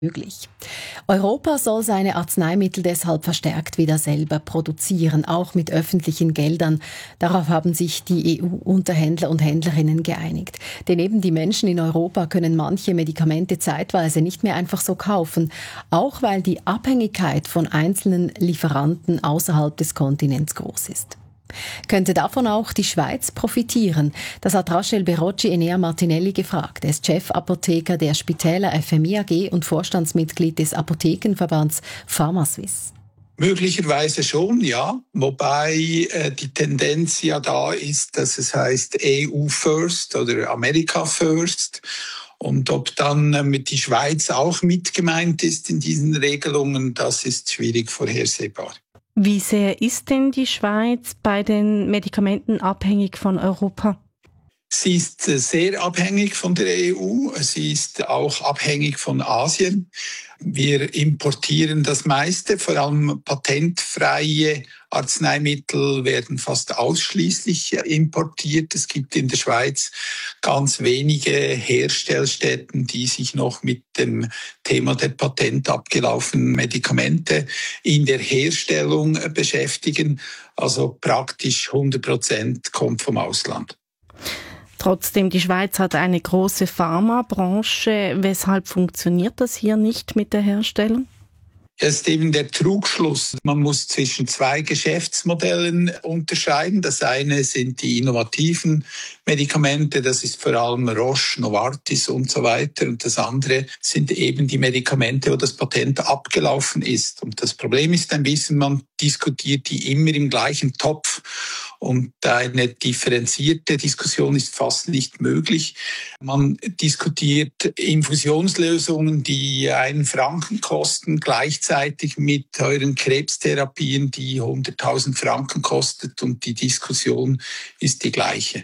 möglich. Europa soll seine Arzneimittel deshalb verstärkt wieder selber produzieren, auch mit öffentlichen Geldern. Darauf haben sich die EU-Unterhändler und Händlerinnen geeinigt. Denn eben die Menschen in Europa können manche Medikamente zeitweise nicht mehr einfach so kaufen, auch weil die Abhängigkeit von einzelnen Lieferanten außerhalb des Kontinents groß ist. Könnte davon auch die Schweiz profitieren? Das hat Rachel Berocci Enea Martinelli gefragt. Er ist Chefapotheker der Spitäler FMI AG und Vorstandsmitglied des Apothekenverbands PharmaSuisse. Möglicherweise schon, ja. Wobei die Tendenz ja da ist, dass es heißt EU First oder America First. Und ob dann die Schweiz auch mit gemeint ist in diesen Regelungen, das ist schwierig vorhersehbar. Wie sehr ist denn die Schweiz bei den Medikamenten abhängig von Europa? Sie ist sehr abhängig von der EU. Sie ist auch abhängig von Asien. Wir importieren das meiste, vor allem patentfreie Arzneimittel werden fast ausschließlich importiert. Es gibt in der Schweiz ganz wenige Herstellstätten, die sich noch mit dem Thema der patentabgelaufenen Medikamente in der Herstellung beschäftigen. Also praktisch 100% kommt vom Ausland. Trotzdem, die Schweiz hat eine große Pharmabranche. Weshalb funktioniert das hier nicht mit der Herstellung? Das ist eben der Trugschluss. Man muss zwischen zwei Geschäftsmodellen unterscheiden. Das eine sind die innovativen Medikamente, das ist vor allem Roche, Novartis und so weiter. Und das andere sind eben die Medikamente, wo das Patent abgelaufen ist. Und das Problem ist ein bisschen, man diskutiert die immer im gleichen Topf. Und eine differenzierte Diskussion ist fast nicht möglich. Man diskutiert Infusionslösungen, die 1 Franken kosten, gleichzeitig mit teuren Krebstherapien, die 100.000 Franken kostet. Und die Diskussion ist die gleiche.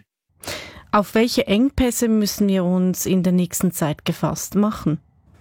Auf welche Engpässe müssen wir uns in der nächsten Zeit gefasst machen?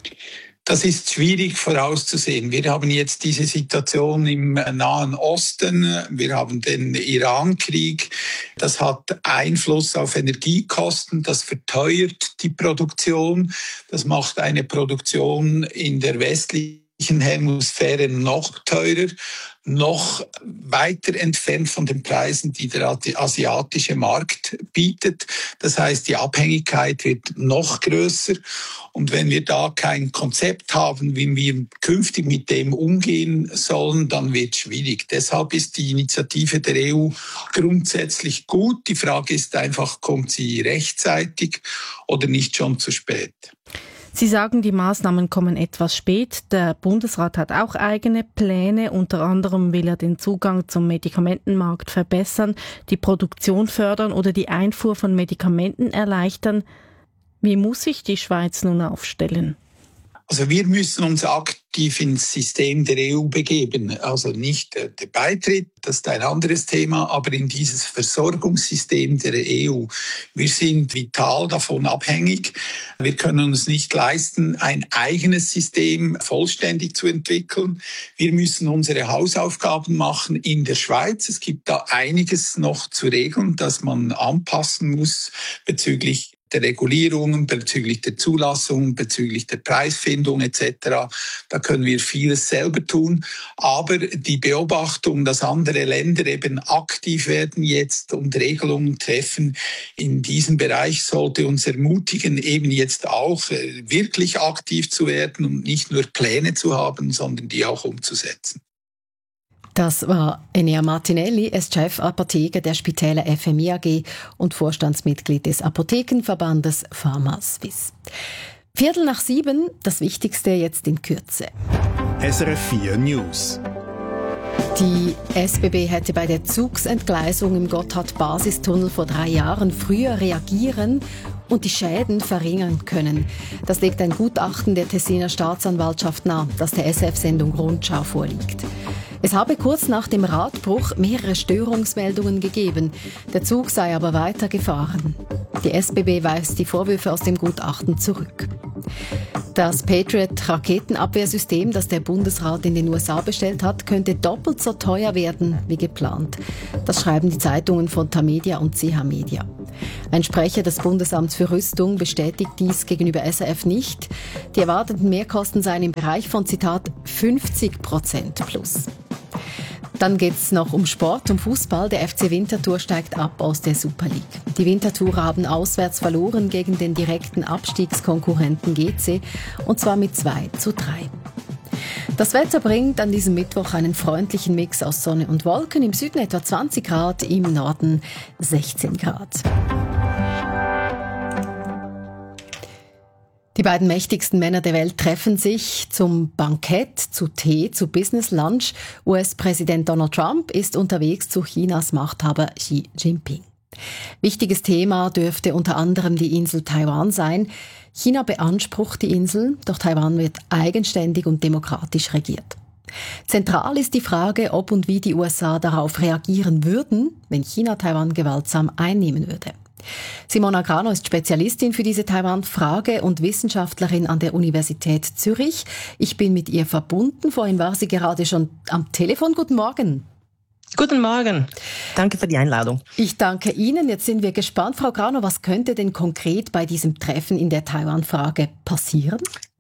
Das ist schwierig vorauszusehen. Wir haben jetzt diese Situation im Nahen Osten. Wir haben den Iran-Krieg. Das hat Einfluss auf Energiekosten. Das verteuert die Produktion. Das macht eine Produktion in der westlichen Hemisphäre noch teurer, noch weiter entfernt von den Preisen, die der asiatische Markt bietet. Das heißt, die Abhängigkeit wird noch größer. Und wenn wir da kein Konzept haben, wie wir künftig mit dem umgehen sollen, dann wird es schwierig. Deshalb ist die Initiative der EU grundsätzlich gut. Die Frage ist einfach, kommt sie rechtzeitig oder nicht schon zu spät? Sie sagen, die Maßnahmen kommen etwas spät. Der Bundesrat hat auch eigene Pläne. Unter anderem will er den Zugang zum Medikamentenmarkt verbessern, die Produktion fördern oder die Einfuhr von Medikamenten erleichtern. Wie muss sich die Schweiz nun aufstellen? Also wir müssen uns aktiv ins System der EU begeben. Also nicht der Beitritt, das ist ein anderes Thema, aber in dieses Versorgungssystem der EU. Wir sind vital davon abhängig. Wir können uns nicht leisten, ein eigenes System vollständig zu entwickeln. Wir müssen unsere Hausaufgaben machen in der Schweiz. Es gibt da einiges noch zu regeln, das man anpassen muss bezüglich der Regulierungen, bezüglich der Zulassung, bezüglich der Preisfindung etc. Da können wir vieles selber tun. Aber die Beobachtung, dass andere Länder eben aktiv werden jetzt und Regelungen treffen in diesem Bereich, sollte uns ermutigen, eben jetzt auch wirklich aktiv zu werden und nicht nur Pläne zu haben, sondern die auch umzusetzen. Das war Enea Martinelli, er ist Chefapotheker der Spitäler FMI AG und Vorstandsmitglied des Apothekenverbandes PharmaSuisse. 6:15, das Wichtigste jetzt in Kürze. SRF 4 News. Die SBB hätte bei der Zugsentgleisung im Gotthard-Basistunnel vor 3 Jahren früher reagieren und die Schäden verringern können. Das legt ein Gutachten der Tessiner Staatsanwaltschaft nahe, das der SF-Sendung Rundschau vorliegt. Es habe kurz nach dem Radbruch mehrere Störungsmeldungen gegeben. Der Zug sei aber weitergefahren. Die SBB weist die Vorwürfe aus dem Gutachten zurück. Das Patriot-Raketenabwehrsystem, das der Bundesrat in den USA bestellt hat, könnte doppelt so teuer werden wie geplant. Das schreiben die Zeitungen von Tamedia und CH Media. Ein Sprecher des Bundesamts für Rüstung bestätigt dies gegenüber SRF nicht. Die erwarteten Mehrkosten seien im Bereich von, Zitat, 50% plus. Dann geht's noch um Sport, um Fußball. Der FC Winterthur steigt ab aus der Super League. Die Winterthurer haben auswärts verloren gegen den direkten Abstiegskonkurrenten GC, und zwar mit 2:3. Das Wetter bringt an diesem Mittwoch einen freundlichen Mix aus Sonne und Wolken. Im Süden etwa 20 Grad, im Norden 16 Grad. Die beiden mächtigsten Männer der Welt treffen sich zum Bankett, zu Tee, zu Business Lunch. US-Präsident Donald Trump ist unterwegs zu Chinas Machthaber Xi Jinping. Wichtiges Thema dürfte unter anderem die Insel Taiwan sein. China beansprucht die Insel, doch Taiwan wird eigenständig und demokratisch regiert. Zentral ist die Frage, ob und wie die USA darauf reagieren würden, wenn China Taiwan gewaltsam einnehmen würde. Simona Grano ist Spezialistin für diese Taiwan-Frage und Wissenschaftlerin an der Universität Zürich. Ich bin mit ihr verbunden. Vorhin war sie gerade schon am Telefon. Guten Morgen. Guten Morgen. Danke für die Einladung. Ich danke Ihnen. Jetzt sind wir gespannt. Frau Grano, was könnte denn konkret bei diesem Treffen in der Taiwan-Frage passieren?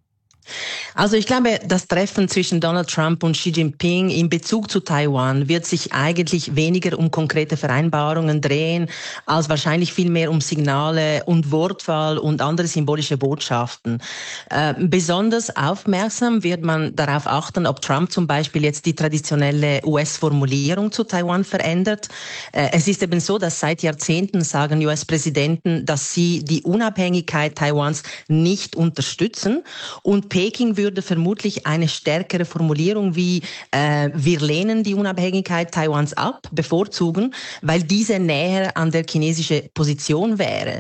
Also ich glaube, das Treffen zwischen Donald Trump und Xi Jinping in Bezug zu Taiwan wird sich eigentlich weniger um konkrete Vereinbarungen drehen, als wahrscheinlich viel mehr um Signale und Wortwahl und andere symbolische Botschaften. Besonders aufmerksam wird man darauf achten, ob Trump zum Beispiel jetzt die traditionelle US-Formulierung zu Taiwan verändert. Es ist eben so, dass seit Jahrzehnten sagen US-Präsidenten, dass sie die Unabhängigkeit Taiwans nicht unterstützen, und Peking würde vermutlich eine stärkere Formulierung wie wir lehnen die Unabhängigkeit Taiwans ab bevorzugen, weil diese näher an der chinesischen Position wäre.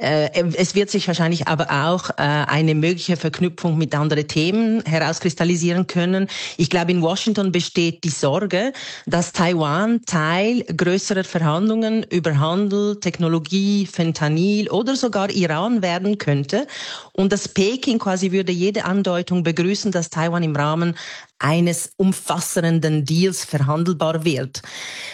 Es wird sich wahrscheinlich aber auch eine mögliche Verknüpfung mit anderen Themen herauskristallisieren können. Ich glaube, in Washington besteht die Sorge, dass Taiwan Teil größerer Verhandlungen über Handel, Technologie, Fentanyl oder sogar Iran werden könnte, und dass Peking quasi würde jede Andeutung begrüßen, dass Taiwan im Rahmen eines umfassenden Deals verhandelbar wird.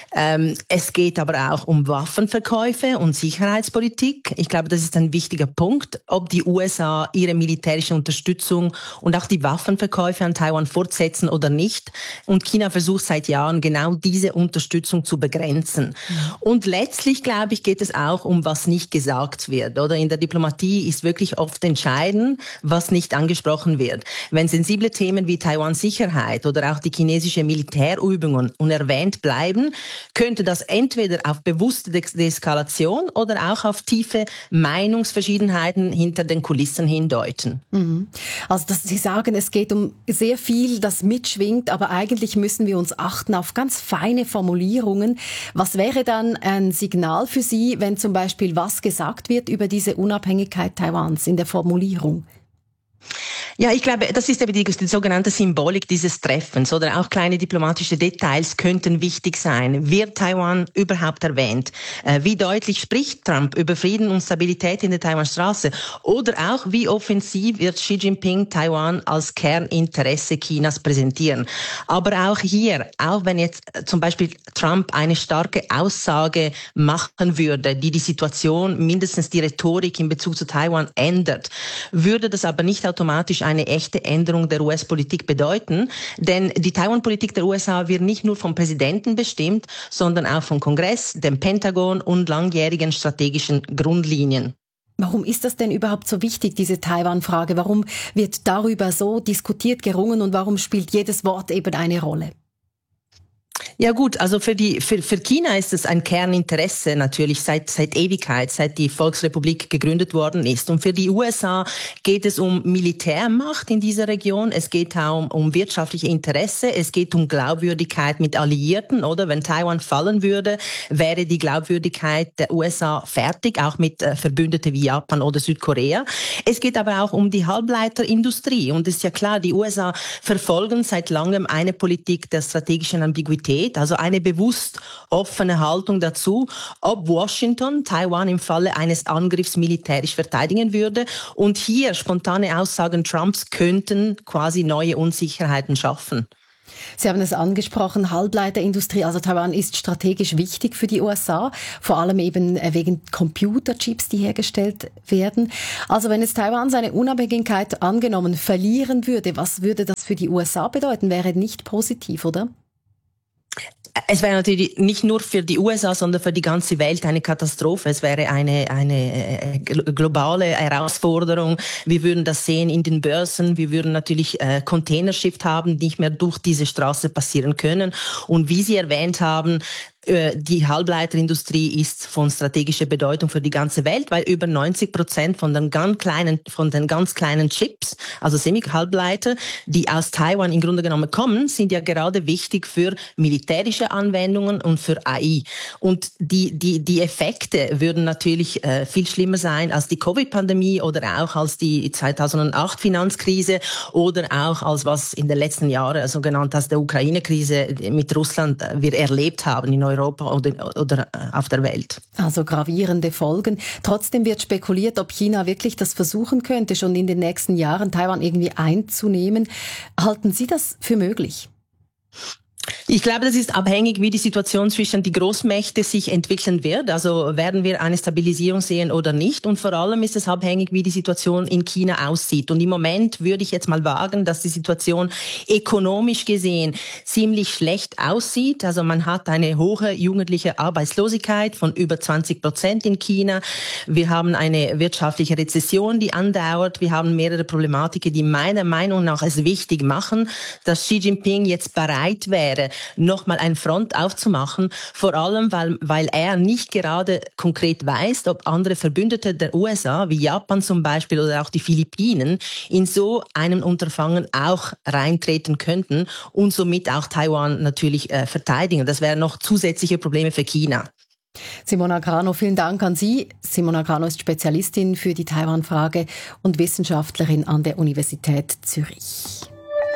Es geht aber auch um Waffenverkäufe und Sicherheitspolitik. Ich glaube, das ist ein wichtiger Punkt, ob die USA ihre militärische Unterstützung und auch die Waffenverkäufe an Taiwan fortsetzen oder nicht. Und China versucht seit Jahren genau diese Unterstützung zu begrenzen. Und letztlich, glaube ich, geht es auch um, was nicht gesagt wird. Oder in der Diplomatie ist wirklich oft entscheidend, was nicht angesprochen wird. Wenn sensible Themen wie Taiwans Sicherheit oder auch die chinesische Militärübungen unerwähnt bleiben, könnte das entweder auf bewusste Deeskalation oder auch auf tiefe Meinungsverschiedenheiten hinter den Kulissen hindeuten. Also Sie sagen, es geht um sehr viel, das mitschwingt, aber eigentlich müssen wir uns achten auf ganz feine Formulierungen. Was wäre dann ein Signal für Sie, wenn zum Beispiel was gesagt wird über diese Unabhängigkeit Taiwans in der Formulierung? Ja, ich glaube, das ist eben die sogenannte Symbolik dieses Treffens, oder auch kleine diplomatische Details könnten wichtig sein. Wird Taiwan überhaupt erwähnt? Wie deutlich spricht Trump über Frieden und Stabilität in der Taiwanstraße? Oder auch, wie offensiv wird Xi Jinping Taiwan als Kerninteresse Chinas präsentieren? Aber auch hier, auch wenn jetzt zum Beispiel Trump eine starke Aussage machen würde, die Situation, mindestens die Rhetorik in Bezug zu Taiwan ändert, würde das aber nicht automatisch eine echte Änderung der US-Politik bedeuten, denn die Taiwan-Politik der USA wird nicht nur vom Präsidenten bestimmt, sondern auch vom Kongress, dem Pentagon und langjährigen strategischen Grundlinien. Warum ist das denn überhaupt so wichtig, diese Taiwan-Frage? Warum wird darüber so diskutiert, gerungen, und warum spielt jedes Wort eben eine Rolle? Ja gut, also für China ist es ein Kerninteresse natürlich seit Ewigkeit, seit die Volksrepublik gegründet worden ist. Und für die USA geht es um Militärmacht in dieser Region, es geht auch um wirtschaftliche Interesse, es geht um Glaubwürdigkeit mit Alliierten, oder? Wenn Taiwan fallen würde, wäre die Glaubwürdigkeit der USA fertig, auch mit Verbündeten wie Japan oder Südkorea. Es geht aber auch um die Halbleiterindustrie. Und es ist ja klar, die USA verfolgen seit langem eine Politik der strategischen Ambiguität. besteht, also eine bewusst offene Haltung dazu, ob Washington Taiwan im Falle eines Angriffs militärisch verteidigen würde. Und hier spontane Aussagen Trumps könnten quasi neue Unsicherheiten schaffen. Sie haben es angesprochen, Halbleiterindustrie, also Taiwan ist strategisch wichtig für die USA, vor allem eben wegen Computerchips, die hergestellt werden. Also wenn jetzt Taiwan seine Unabhängigkeit angenommen verlieren würde, was würde das für die USA bedeuten? Wäre nicht positiv, oder? Es wäre natürlich nicht nur für die USA, sondern für die ganze Welt eine Katastrophe. Es wäre eine globale Herausforderung. Wir würden das sehen in den Börsen. Wir würden natürlich Containerschiff haben, die nicht mehr durch diese Straße passieren können. Und wie Sie erwähnt haben, die Halbleiterindustrie ist von strategischer Bedeutung für die ganze Welt, weil über 90% von den ganz kleinen Chips, also Semi-Halbleiter, die aus Taiwan im Grunde genommen kommen, sind ja gerade wichtig für militärische Anwendungen und für AI. Und die Effekte würden natürlich viel schlimmer sein als die Covid-Pandemie oder auch als die 2008 Finanzkrise oder auch als was in den letzten Jahren, also genannt als der Ukraine-Krise mit Russland, wir erlebt haben in Europa oder auf der Welt. Also gravierende Folgen. Trotzdem wird spekuliert, ob China wirklich das versuchen könnte, schon in den nächsten Jahren Taiwan irgendwie einzunehmen. Halten Sie das für möglich? Ich glaube, das ist abhängig, wie die Situation zwischen die Großmächte sich entwickeln wird. Also werden wir eine Stabilisierung sehen oder nicht. Und vor allem ist es abhängig, wie die Situation in China aussieht. Und im Moment würde ich jetzt mal wagen, dass die Situation ökonomisch gesehen ziemlich schlecht aussieht. Also man hat eine hohe jugendliche Arbeitslosigkeit von über 20% in China. Wir haben eine wirtschaftliche Rezession, die andauert. Wir haben mehrere Problematiken, die meiner Meinung nach es wichtig machen, dass Xi Jinping jetzt bereit wäre, nochmal eine Front aufzumachen, vor allem, weil er nicht gerade konkret weiß, ob andere Verbündete der USA, wie Japan zum Beispiel oder auch die Philippinen, in so einem Unterfangen auch reintreten könnten und somit auch Taiwan natürlich verteidigen. Das wären noch zusätzliche Probleme für China. Simona Grano, vielen Dank an Sie. Simona Grano ist Spezialistin für die Taiwan-Frage und Wissenschaftlerin an der Universität Zürich.